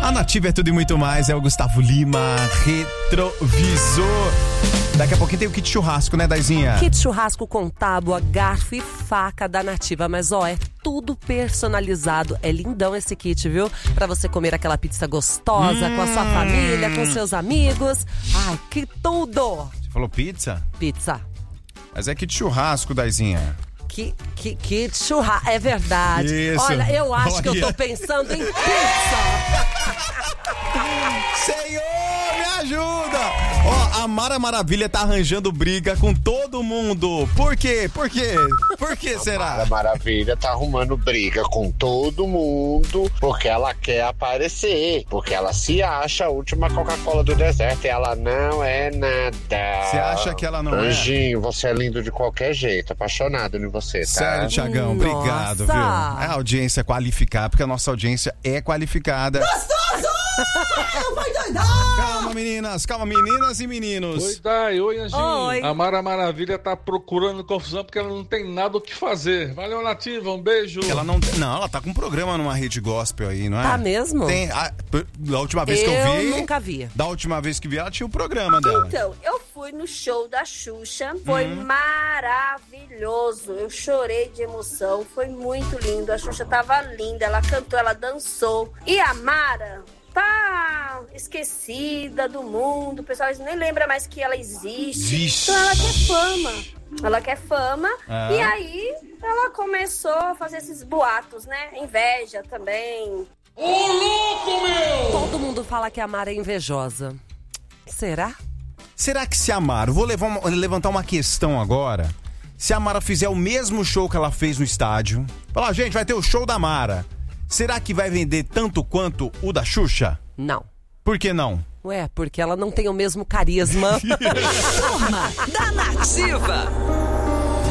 A Nativa é tudo e muito mais, é o Gustavo Lima, Retrovisor. Daqui a pouquinho tem o kit churrasco, né, Daizinha? Kit churrasco com tábua, garfo e faca da Nativa. Mas, é tudo personalizado. É lindão esse kit, viu? Pra você comer aquela pizza gostosa com a sua família, com seus amigos. Ai, que tudo! Você falou pizza? Pizza. Mas é kit churrasco, Daizinha. Que churrasco, é verdade. Isso. Olha, eu acho que eu tô pensando em pizza. Senhor, me ajuda! A Mara Maravilha tá arranjando briga com todo mundo. Por quê? Por quê? Por que será? A Mara Maravilha tá arrumando briga com todo mundo porque ela quer aparecer. Porque ela se acha a última Coca-Cola do deserto e ela não é nada. Você acha que ela não Anjinho, você é lindo de qualquer jeito. Apaixonado em você, tá? Sério, Thiagão, obrigado, viu? É a audiência qualificada, porque a nossa audiência é qualificada. Gostoso! Vai doidar! Calma, meninas e meninos. Oi, Dai, oi, Anjinho. Oi. A Mara Maravilha tá procurando confusão porque ela não tem nada o que fazer. Valeu, Nativa, um beijo. Ela não, ela tá com um programa numa rede gospel aí, não é? Tá mesmo? Tem, da última vez que eu vi... Eu nunca vi. Da última vez que vi, ela tinha o programa dela. Então, eu fui no show da Xuxa, foi maravilhoso. Eu chorei de emoção, foi muito lindo. A Xuxa tava linda, ela cantou, ela dançou. E a Mara tá esquecida do mundo, o pessoal nem lembra mais que ela existe. Vixe. Então ela quer fama. Ela quer fama. E aí ela começou a fazer esses boatos, né? Inveja também. Ô, louco, meu! Todo mundo fala que a Mara é invejosa. Será? Será que se a Mara... Vou levantar uma questão agora. Se a Mara fizer o mesmo show que ela fez no estádio... Falar, gente, vai ter o show da Mara. Será que vai vender tanto quanto o da Xuxa? Não. Por que não? Ué, porque ela não tem o mesmo carisma. Turma da Nativa.